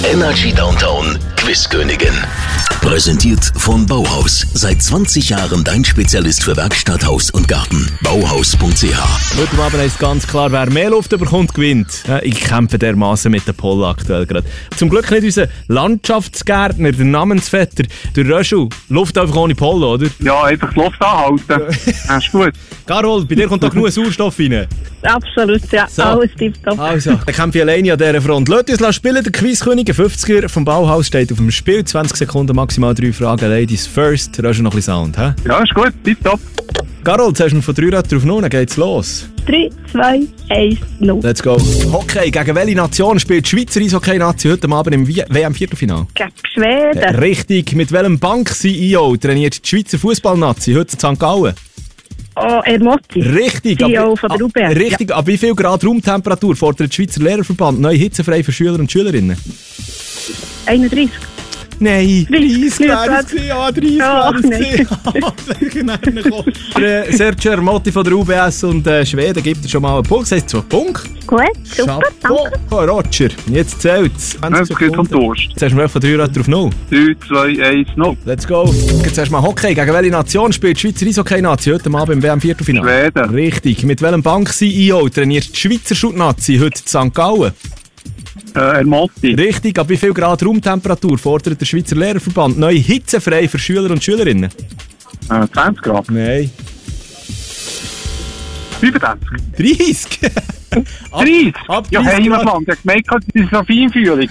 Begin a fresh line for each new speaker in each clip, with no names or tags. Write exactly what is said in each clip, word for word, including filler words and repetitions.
Energy Downtown Quizkönigin. Präsentiert von Bauhaus. Seit zwanzig Jahren dein Spezialist für Werkstatt, Haus und Garten. Bauhaus punkt c h.
Heute Abend heisst ganz klar, wer mehr Luft bekommt, gewinnt. Ich kämpfe dermaßen mit der Polo aktuell gerade. Zum Glück nicht unser Landschaftsgärtner, der Namensvetter, der Röschel. Luft einfach ohne Polo, oder?
Ja, einfach die Luft anhalten. Das ist gut.
Carol, bei dir kommt da genug Sauerstoff rein.
Absolut, ja.
So.
Alles tipptopp.
Also, dann kämpfe ich alleine an dieser Front. Lasst uns spielen, der Quizkönig, fünfziger vom Bauhaus steht auf dem Spiel. zwanzig Sekunden, maximal drei Fragen. Ladies first. Da ist noch ein bisschen Sound, hä?
Ja, ist gut, tipptopp.
Carol, jetzt hast du von drei Rad drauf null, dann geht's los.
drei, zwei, eins, null.
Let's go. Hockey, gegen welche Nation spielt die Schweizer Eishockey-Nation heute Abend im W M-Viertelfinale?
Gegen Schweden.
Äh, richtig. Mit welchem Bank-C E O trainiert die Schweizer Fußballnazi heute in Sankt Gallen?
Oh, Ermotti.
Richtig.
C E O
ab,
von der
ab,
U B S.
richtig. Ja. Ab wie viel Grad Raumtemperatur fordert der Schweizer Lehrerverband neu hitzefrei für Schüler und Schülerinnen?
einunddreißig.
Nein, dreißig wäre es ja, dreißig
Oh,
Der Sergio Ermotti von der U B S und äh, Schweden gibt er schon mal einen Punkt. Das heisst zwei Punkte.
Gut, super,
Chapeau.
danke.
Oh, Roger, jetzt zählt es.
Das geht vom Durst.
Jetzt hast du mir von drei Rad drauf null.
drei, zwei, eins, null.
Let's go. Jetzt hast du mal Hockey. Gegen welche Nation spielt die Schweizer Eishockey-Nazi heute Abend im W M-Viertelfinale?
Schweden.
Richtig. Mit welchem Bank-C E O trainiert die Schweizer Schutt-Nazi heute in Sankt Gallen?
Äh, Ermotti.
Richtig. Ab wie viel Grad Raumtemperatur fordert der Schweizer Lehrerverband neu hitzefrei für Schüler und Schülerinnen?
Äh, zwanzig Grad.
Nein.
fünfundzwanzig.
dreißig. Ab,
dreißig?
ab
Ja,
dreißig
hey,
Grad.
Mann, der gemerkt hat, das ist so Feinfühlung.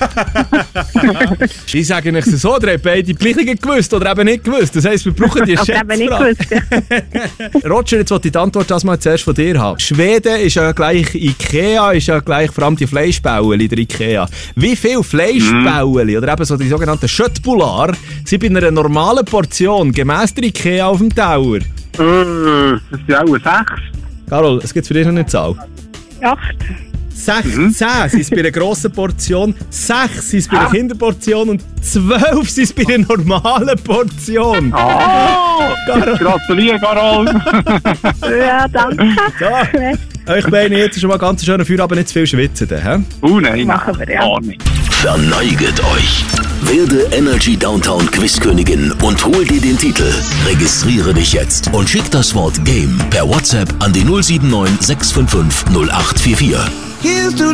Ich sage euch so, ihr habt beide die gleichen gewusst oder eben nicht gewusst. Das heisst, wir brauchen die
Oder eben nicht
Schätzfrage.
gewusst.
Roger, jetzt wollte ich die Antwort das mal zuerst von dir haben. Schweden ist ja gleich Ikea, ist ja gleich vor allem die Fleischbäueli der Ikea. Wie viele Fleischbäueli, oder eben so die sogenannten Schöttbular, sind bei einer normalen Portion gemäss der Ikea auf dem Tower?
Äh, das sind auch sechs.
Carol, es gibt für dich noch eine Zahl.
acht.
sechzehn sind es bei einer grossen Portion, sechs sind es bei einer
Ah.
Kinderportion und zwölf sind es bei einer normalen Portion.
Ah,
Carol.
gratuliere, Carol.
Ja, danke.
So, euch beiden jetzt schon mal ganz schön für, aber nicht zu viel schwitzen. He?
Oh nein,
Machen wir, ja.
gar nicht.
Verneiget euch. Werde Energy Downtown Quizkönigin und hol dir den Titel. Registriere dich jetzt und schick das Wort Game per WhatsApp an die null sieben neun sechs fünf fünf null acht vier vier.